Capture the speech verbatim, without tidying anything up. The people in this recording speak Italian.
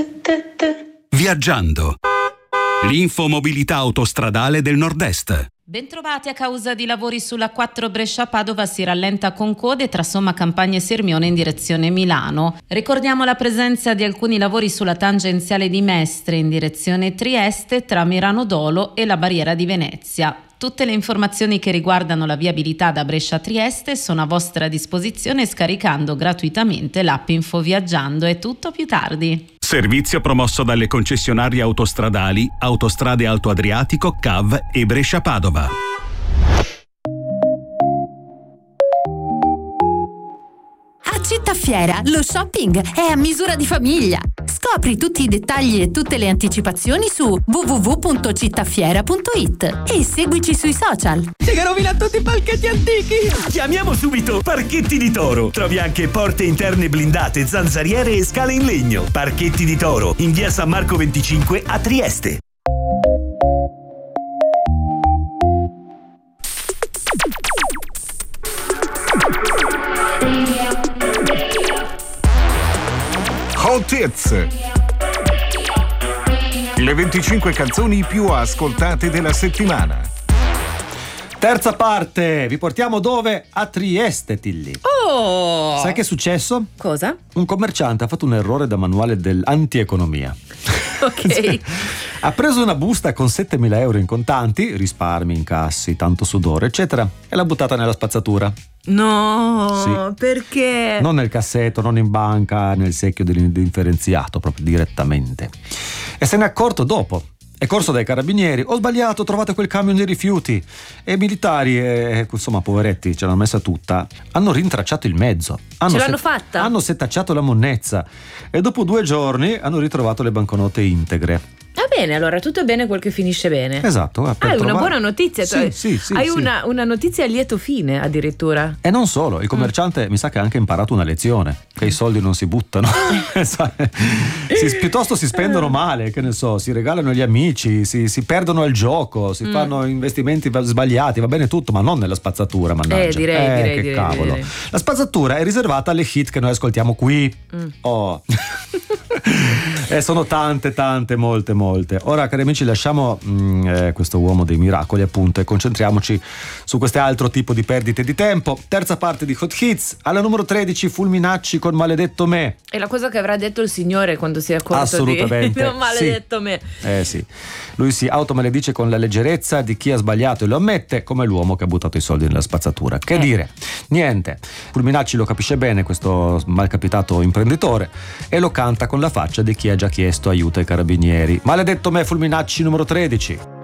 Viaggiando. L'infomobilità autostradale del Nord-Est. Bentrovati. A causa di lavori sulla quattro Brescia-Padova si rallenta con code tra Somma Campagna e Sirmione in direzione Milano. Ricordiamo la presenza di alcuni lavori sulla tangenziale di Mestre in direzione Trieste tra Mirano Dolo e la barriera di Venezia. Tutte le informazioni che riguardano la viabilità da Brescia a Trieste sono a vostra disposizione scaricando gratuitamente l'app Infoviaggiando. È tutto, più tardi. Servizio promosso dalle concessionarie autostradali Autostrade Alto Adriatico, C A V e Brescia-Padova. A Cittafiera lo shopping è a misura di famiglia. Scopri tutti i dettagli e tutte le anticipazioni su w w w punto cittafiera punto i t e seguici sui social. Si che rovina tutti i palchetti antichi! Chiamiamo subito Parchetti di Toro. Trovi anche porte interne blindate, zanzariere e scale in legno. Parchetti di Toro, in via San Marco venticinque a Trieste. Hot Hits, le venticinque canzoni più ascoltate della settimana. Terza parte, vi portiamo dove? A Trieste, Tilly. Oh! Sai che è successo? Cosa? Un commerciante ha fatto un errore da manuale dell'antieconomia. Ok. Ha preso una busta con settemila euro in contanti, risparmi, incassi, tanto sudore, eccetera, e l'ha buttata nella spazzatura. No, Sì. perché? Non nel cassetto, non in banca, nel secchio dell'indifferenziato, proprio direttamente. E se n'è accorto dopo. È corso dai carabinieri. Ho sbagliato, trovate quel camion di rifiuti. E i militari, eh, insomma, poveretti, ce l'hanno messa tutta. Hanno rintracciato il mezzo. Hanno Ce l'hanno set- fatta? Hanno setacciato la monnezza. E dopo due giorni hanno ritrovato le banconote integre. Va bene, allora tutto è bene quel che finisce bene. Esatto. per Hai una trovare- buona notizia. Sì, sì, sì, Hai sì. Una, una notizia a lieto fine addirittura. E non solo, il commerciante mi sa che ha anche imparato una lezione, che i soldi non si buttano. si, piuttosto si spendono male, che ne so, si regalano agli amici, si, si perdono al gioco, si Mm. fanno investimenti sbagliati, va bene tutto, ma non nella spazzatura, mannaggia. Eh, direi, Eh, direi, che direi, cavolo. direi. La spazzatura è riservata alle hit che noi ascoltiamo qui. Mm. Oh. E sono tante, tante, molte, molte. Ora, cari amici, lasciamo mm, eh, questo uomo dei miracoli, appunto, e concentriamoci su questo altro tipo di perdite di tempo. Terza parte di Hot Hits. Alla numero tredici, Fulminacci con Maledetto Me. È la cosa che avrà detto il Signore quando si è accorto Assolutamente. di non maledetto Sì. me. Eh sì. Lui si automaledice con la leggerezza di chi ha sbagliato e lo ammette, come l'uomo che ha buttato i soldi nella spazzatura. Che Eh. dire? Niente. Fulminacci lo capisce bene, questo malcapitato imprenditore, e lo canta con la faccia di chi ha già chiesto aiuto ai carabinieri. Maledetto me, Fulminacci numero tredici.